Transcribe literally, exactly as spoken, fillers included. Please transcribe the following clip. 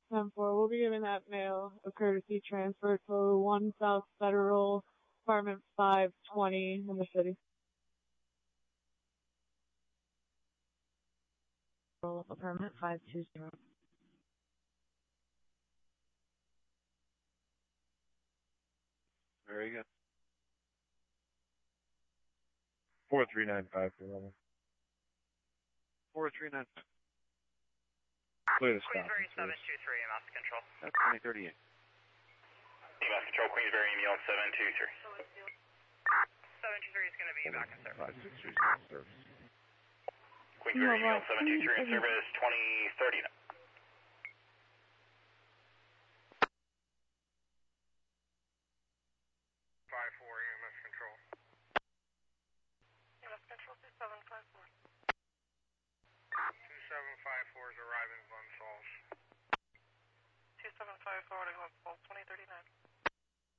ten four. We'll be giving that male a courtesy transfer to one South Federal, apartment five twenty in the city. Apartment five two zero. Very good. four three nine five for level. four three nine five. Clear the stop. Queensbury seven two three, E M S control. That's twenty thirty-eight. E M S control, Queensbury, email seven two three. seven two three is going to be back in service. five six three service. Queensbury, email seven two three in service, twenty thirty-nine. five four, E M S control. E M S control, two seven five four. two seven five four is arriving, Glens Falls. two seven five four to Glens Falls.